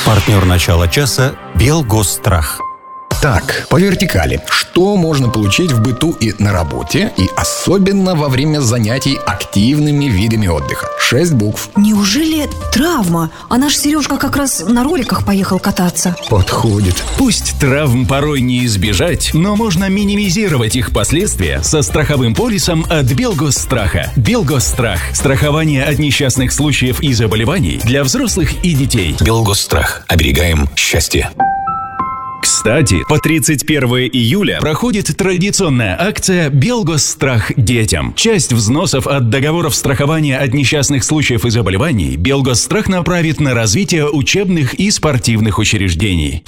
Партнер начала часа «Белгосстрах». Так, по вертикали. Что можно получить в быту и на работе, и особенно во время занятий активными видами отдыха? 6 букв. Неужели травма? А наш Сережка как раз на роликах поехал кататься. Подходит. Пусть травм порой не избежать, но можно минимизировать их последствия со страховым полисом от Белгосстраха. Белгосстрах. Страхование от несчастных случаев и заболеваний для взрослых и детей. Белгосстрах. Оберегаем счастье. Кстати, по 31 июля проходит традиционная акция «Белгосстрах детям». Часть взносов от договоров страхования от несчастных случаев и заболеваний Белгосстрах направит на развитие учебных и спортивных учреждений.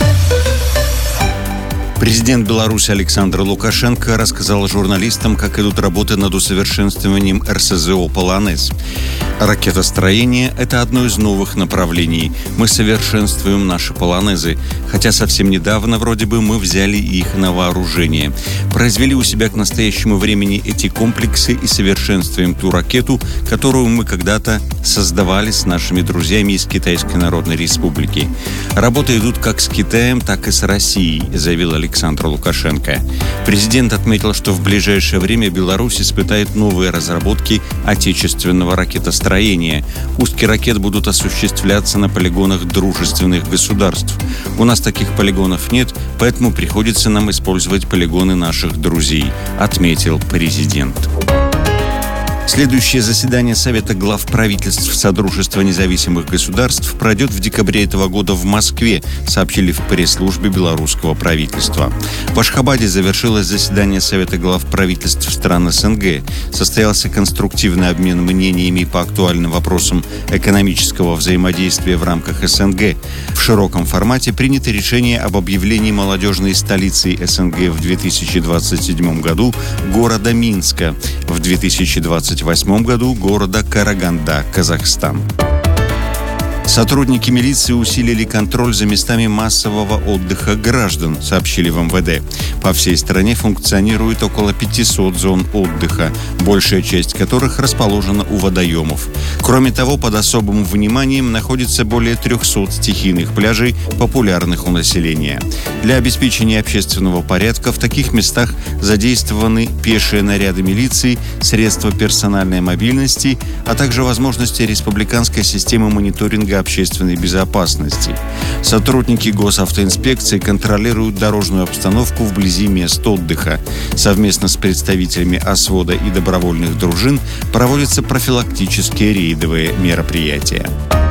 Президент Беларуси Александр Лукашенко рассказал журналистам, как идут работы над усовершенствованием РСЗО «Полонез». Ракетостроение – это одно из новых направлений. Мы совершенствуем наши полонезы. Хотя совсем недавно, вроде бы, мы взяли их на вооружение. Произвели у себя к настоящему времени эти комплексы и совершенствуем ту ракету, которую мы когда-то создавали с нашими друзьями из Китайской Народной Республики. Работы идут как с Китаем, так и с Россией, заявил Александр Лукашенко. Президент отметил, что в ближайшее время Беларусь испытает новые разработки отечественного ракетостроения. Пуски ракет будут осуществляться на полигонах дружественных государств. У нас таких полигонов нет, поэтому приходится нам использовать полигоны наших друзей, отметил президент. Следующее заседание Совета глав правительств Содружества независимых государств пройдет в декабре этого года в Москве, сообщили в пресс-службе белорусского правительства. В Ашхабаде завершилось заседание Совета глав правительств стран СНГ. Состоялся конструктивный обмен мнениями по актуальным вопросам экономического взаимодействия в рамках СНГ. В широком формате принято решение об объявлении молодежной столицей СНГ в 2027 году города Минска, в 2028 году города Караганда, Казахстан. Сотрудники милиции усилили контроль за местами массового отдыха граждан, сообщили в МВД. По всей стране функционирует около 500 зон отдыха, большая часть которых расположена у водоемов. Кроме того, под особым вниманием находится более 300 стихийных пляжей, популярных у населения. Для обеспечения общественного порядка в таких местах задействованы пешие наряды милиции, средства персональной мобильности, а также возможности республиканской системы мониторинга общественной безопасности. Сотрудники госавтоинспекции контролируют дорожную обстановку вблизи мест отдыха. Совместно с представителями ОСВОДа и добровольных дружин проводятся профилактические рейдовые мероприятия.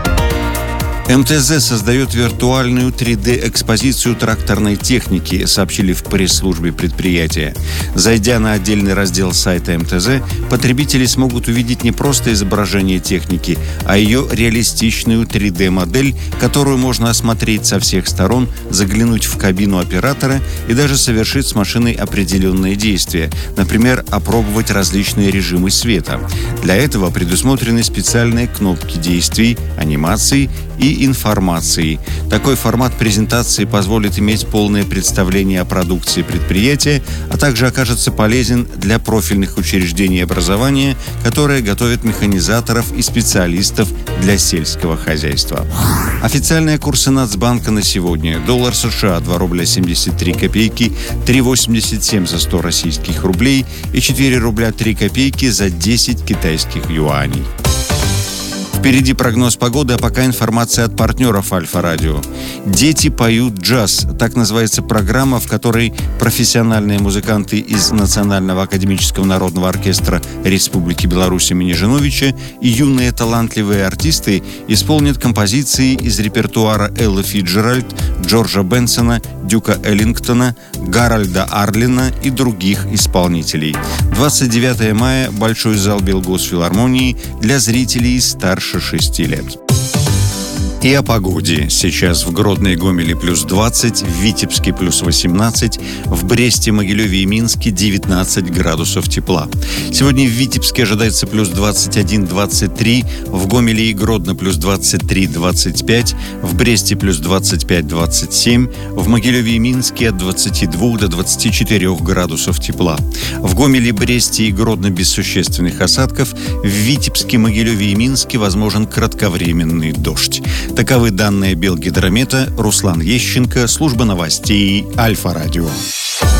МТЗ создает виртуальную 3D-экспозицию тракторной техники, сообщили в пресс-службе предприятия. Зайдя на отдельный раздел сайта МТЗ, потребители смогут увидеть не просто изображение техники, а ее реалистичную 3D-модель, которую можно осмотреть со всех сторон, заглянуть в кабину оператора и даже совершить с машиной определенные действия, например, опробовать различные режимы света. Для этого предусмотрены специальные кнопки действий, анимаций и информации. Такой формат презентации позволит иметь полное представление о продукции предприятия, а также окажется полезен для профильных учреждений образования, которые готовят механизаторов и специалистов для сельского хозяйства. Официальные курсы Нацбанка на сегодня. Доллар США 2 рубля 73 копейки, 3,87 за 100 российских рублей и 4 рубля 3 копейки за 10 китайских юаней. Впереди прогноз погоды, а пока информация от партнеров Альфа-Радио. «Дети поют джаз» – так называется программа, в которой профессиональные музыканты из Национального академического народного оркестра Республики Беларусь имени Жиновича и юные талантливые артисты исполнят композиции из репертуара Эллы Фицджеральд, Джорджа Бенсона, Дюка Эллингтона, Гарольда Арлина и других исполнителей. 29 мая – Большой зал Белгосфилармонии для зрителей старше 6 лет. И о погоде. Сейчас в Гродно и Гомеле плюс 20, в Витебске плюс 18, в Бресте, Могилеве и Минске 19 градусов тепла. Сегодня в Витебске ожидается плюс 21-23, в Гомеле и Гродно плюс 23-25, в Бресте плюс 25-27, в Могилеве и Минске от 22 до 24 градусов тепла. В Гомеле, Бресте и Гродно без существенных осадков, в Витебске, Могилеве и Минске возможен кратковременный дождь. Таковы данные Белгидромета. Руслан Ещенко, служба новостей Альфа-радио.